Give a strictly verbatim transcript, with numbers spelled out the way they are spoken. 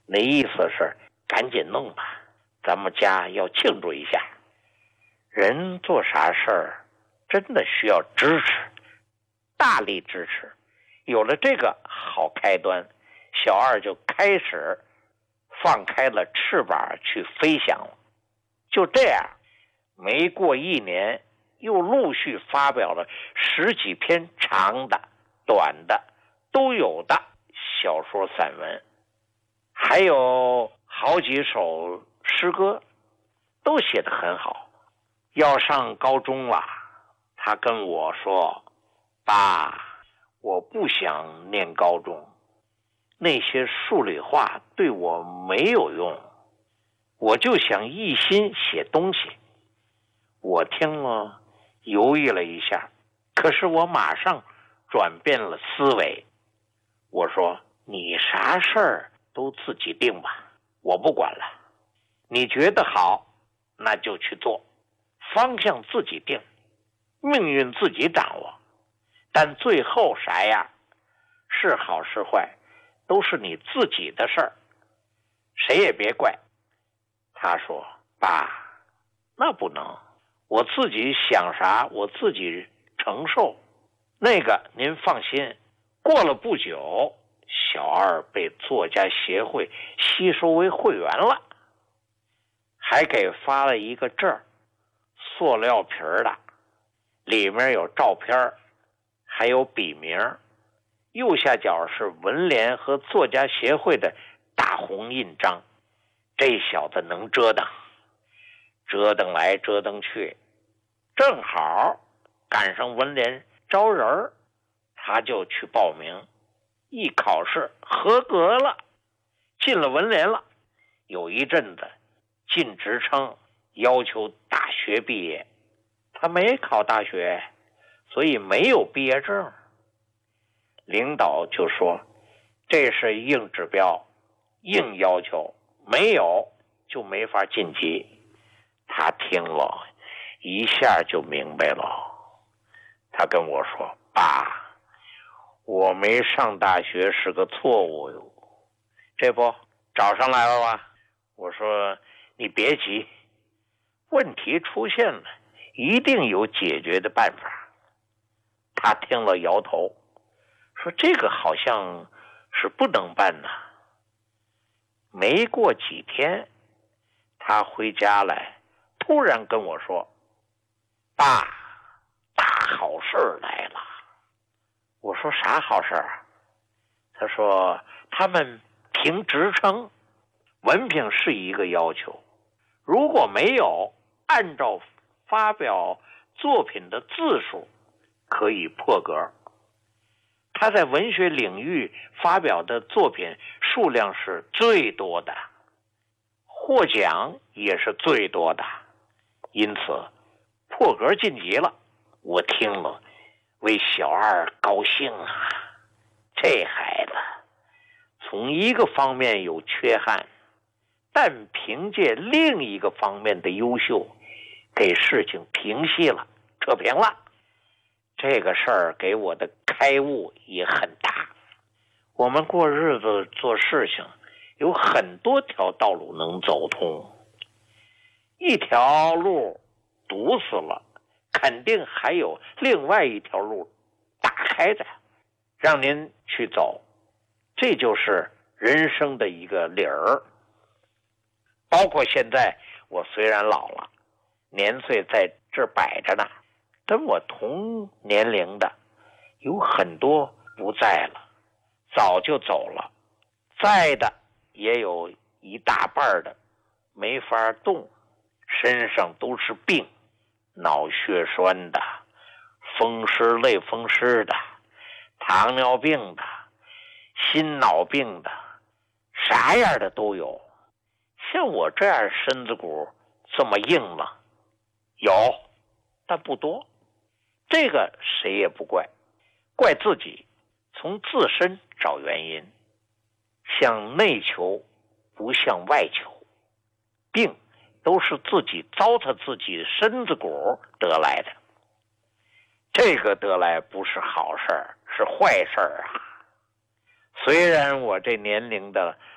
那意思是赶紧弄吧，咱们家要庆祝一下。人做啥事儿真的需要支持，大力支持。有了这个好开端，小二就开始放开了翅膀去飞翔了。就这样，没过一年，又陆续发表了十几篇长的、短的都有的小说散文，还有好几首诗歌，都写得很好。要上高中了，他跟我说：“爸，我不想念高中，那些数理化对我没有用，我就想一心写东西。”我听了犹豫了一下，可是我马上转变了思维。我说：“你啥事儿都自己定吧，我不管了。你觉得好，那就去做，方向自己定，命运自己掌握。但最后啥样，是好是坏，都是你自己的事儿，谁也别怪。”他说：“爸，那不能，我自己想啥我自己承受，那个您放心。”过了不久，小二被作家协会吸收为会员了，还给发了一个证，塑料皮的，里面有照片，还有笔名，右下角是文联和作家协会的大红印章。这小子能折腾，折腾来折腾去，正好赶上文联招人，他就去报名，一考试合格了，进了文联了。有一阵子进职称要求大学毕业，他没考大学，所以没有毕业证。领导就说这是硬指标，硬要求，没有就没法晋级。他听了一下就明白了，他跟我说：“爸，我没上大学是个错误哟。”这不找上来了吧？我说：“你别急，问题出现了，一定有解决的办法。”他听了摇头，说：“这个好像是不能办呐。”没过几天，他回家来，突然跟我说：“爸，大好事来了。”我说：“啥好事啊？”他说：“他们评职称，文凭是一个要求，如果没有按照发表作品的字数可以破格。他在文学领域发表的作品数量是最多的，获奖也是最多的，因此破格晋级了。”我听了为小二高兴啊，这孩子从一个方面有缺憾，但凭借另一个方面的优秀，给事情平息了，扯平了。这个事儿给我的开悟也很大。我们过日子做事情有很多条道路能走通，一条路堵死了，肯定还有另外一条路打开的，让您去走。这就是人生的一个理儿。包括现在我虽然老了，年岁在这摆着呢，跟我同年龄的有很多不在了，早就走了，在的也有一大半的没法动，身上都是病，脑血栓的，风湿类风湿的，糖尿病的，心脑病的，啥样的都有。像我这样身子骨这么硬了，有，但不多。这个谁也不怪，怪自己，从自身找原因，向内求不向外求。病都是自己糟蹋自己身子骨得来的，这个得来不是好事儿，是坏事儿啊。虽然我这年龄的